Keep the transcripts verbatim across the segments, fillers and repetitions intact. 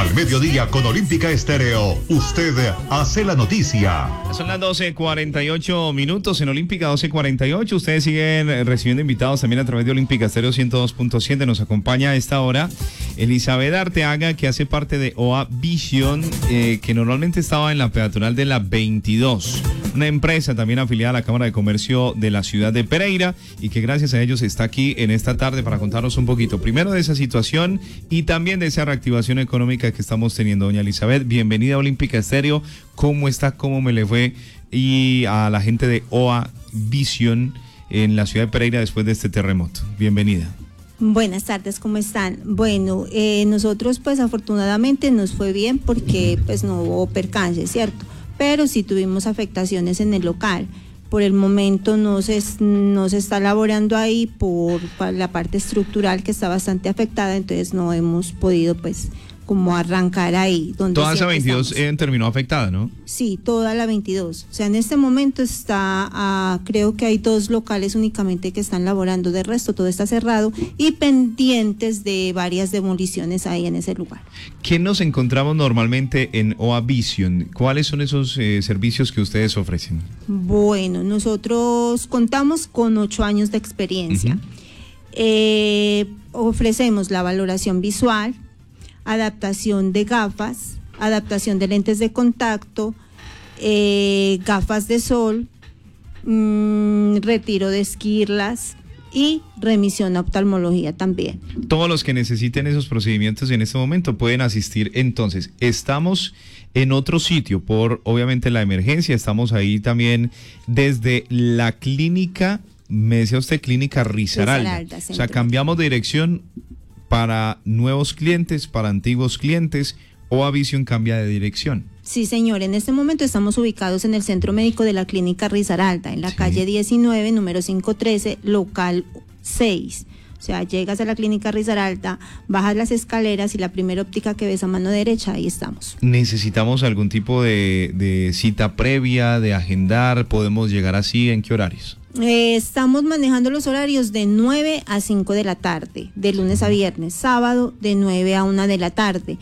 Al mediodía con Olímpica Estéreo, usted hace la noticia. Son las doce cuarenta y ocho minutos en Olímpica, doce cuarenta y ocho. Ustedes siguen recibiendo invitados también a través de Olímpica Estéreo ciento dos punto siete. Nos acompaña a esta hora Elizabeth Arteaga, que hace parte de O A Vision, eh, que normalmente estaba en la peatonal de la veintidós. Una empresa también afiliada a la Cámara de Comercio de la ciudad de Pereira y que gracias a ellos está aquí en esta tarde para contarnos un poquito, primero de esa situación y también de esa reactivación económica que estamos teniendo. Doña Elizabeth, bienvenida a Olímpica Estéreo. ¿Cómo está? ¿Cómo me le fue? Y a la gente de O A Vision en la ciudad de Pereira después de este terremoto. Bienvenida. Buenas tardes, ¿cómo están? Bueno, eh, nosotros pues afortunadamente nos fue bien porque pues no hubo percance, ¿cierto? Pero sí tuvimos afectaciones en el local. Por el momento no se, no se está elaborando ahí por, por la parte estructural que está bastante afectada, entonces no hemos podido pues como arrancar ahí. Donde toda esa veintidós eh, terminó afectada, ¿no? Sí, toda la veintidós. O sea, en este momento está, uh, creo que hay dos locales únicamente que están laborando, de resto todo está cerrado y pendientes de varias demoliciones ahí en ese lugar. ¿Qué nos encontramos normalmente en O A Vision? ¿Cuáles son esos eh, servicios que ustedes ofrecen? Bueno, nosotros contamos con ocho años de experiencia. Uh-huh. eh, ofrecemos la valoración visual, adaptación de gafas, adaptación de lentes de contacto, eh, gafas de sol, mmm, retiro de esquirlas y remisión a oftalmología también. Todos los que necesiten esos procedimientos en este momento pueden asistir. Entonces, estamos en otro sitio por obviamente la emergencia, estamos ahí también desde la clínica, me decía usted, clínica Risaralda. Risaralda, o sea, cambiamos de dirección para nuevos clientes, para antiguos clientes. O A Vision cambia de dirección. Sí, señor, en este momento estamos ubicados en el Centro Médico de la Clínica Risaralda, en la sí. calle diecinueve, número quinientos trece, local seis. O sea, llegas a la Clínica Risaralda, bajas las escaleras y la primera óptica que ves a mano derecha, ahí estamos. ¿Necesitamos algún tipo de, de cita previa, de agendar? ¿Podemos llegar así? ¿En qué horarios? Eh, estamos manejando los horarios de nueve a cinco de la tarde, de lunes a viernes, sábado de nueve a una de la tarde.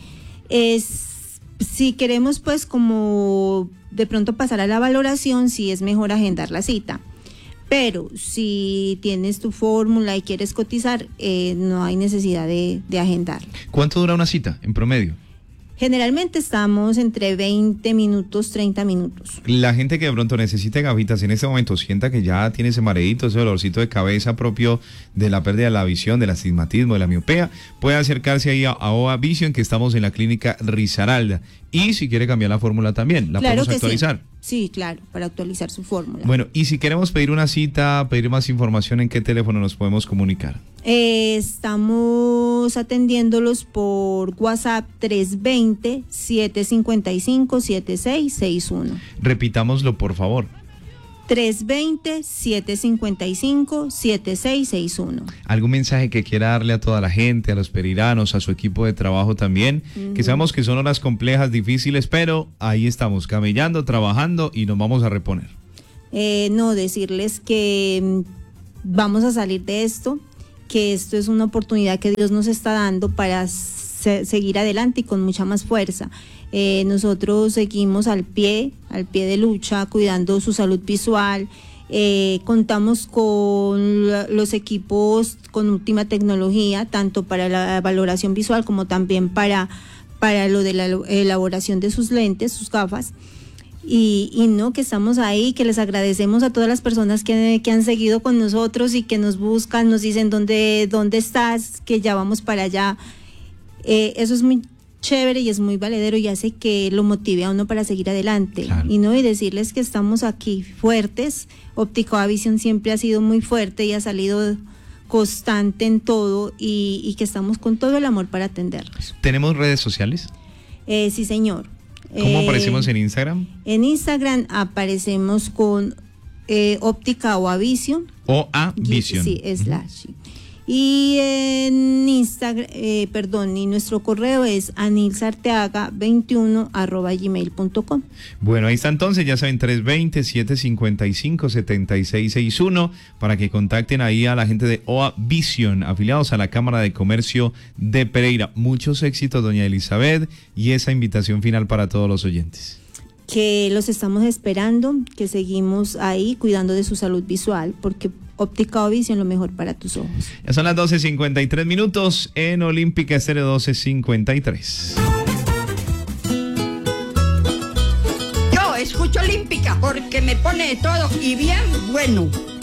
Es, si queremos pues como de pronto pasar a la valoración, sí es mejor agendar la cita. Pero si tienes tu fórmula y quieres cotizar, eh, no hay necesidad de, de agendar. ¿Cuánto dura una cita en promedio? Generalmente estamos entre veinte minutos, treinta minutos. La gente que de pronto necesite gafitas en este momento, sienta que ya tiene ese mareíto, ese dolorcito de cabeza propio de la pérdida de la visión, del astigmatismo, de la miopía, puede acercarse ahí a, a O A Vision, que estamos en la clínica Risaralda. Y si quiere cambiar la fórmula también, ¿la claro podemos actualizar? Sí. Sí, claro, para actualizar su fórmula. Bueno, y si queremos pedir una cita, pedir más información, ¿en qué teléfono nos podemos comunicar? Eh, estamos atendiéndolos por WhatsApp tres dos cero, siete cinco cinco, siete seis seis uno. Repitámoslo, por favor. tres dos cero, siete cinco cinco, siete seis seis uno. ¿Algún mensaje que quiera darle a toda la gente, a los pereiranos, a su equipo de trabajo también? Uh-huh. Que sabemos que son horas complejas, difíciles, pero ahí estamos, camellando, trabajando y nos vamos a reponer. Eh, no, decirles que vamos a salir de esto, que esto es una oportunidad que Dios nos está dando para se- seguir adelante y con mucha más fuerza. Eh, nosotros seguimos al pie, al pie de lucha, cuidando su salud visual. Eh, contamos con los equipos con última tecnología, tanto para la valoración visual como también para, para lo de la elaboración de sus lentes, sus gafas. Y, y no, que estamos ahí, que les agradecemos a todas las personas que, que han seguido con nosotros y que nos buscan, nos dicen dónde, dónde estás, que ya vamos para allá. Eh, eso es muy chévere y es muy valedero y hace que lo motive a uno para seguir adelante. Claro. Y no, y decirles que estamos aquí fuertes. Óptica O A Vision siempre ha sido muy fuerte y ha salido constante en todo y, y que estamos con todo el amor para atenderlos. ¿Tenemos redes sociales? Eh, sí, señor. ¿Cómo eh, aparecemos en Instagram? En Instagram aparecemos con eh, Óptica O A Vision. O A Vision. Sí, slash. Uh-huh. Y en Instagram, eh, perdón, y nuestro correo es anilsarteaga veintiuno arroba gmail punto com. Bueno, ahí está entonces, ya saben, tres dos cero, siete cinco cinco, siete seis seis uno para que contacten ahí a la gente de O A Vision, afiliados a la Cámara de Comercio de Pereira. Muchos éxitos, doña Elizabeth, y esa invitación final para todos los oyentes. Que los estamos esperando, que seguimos ahí cuidando de su salud visual, porque óptica o visión lo mejor para tus ojos. Ya son las doce cincuenta y tres minutos en Olímpica Estéreo doce cincuenta y tres. Yo escucho Olímpica porque me pone todo y bien bueno.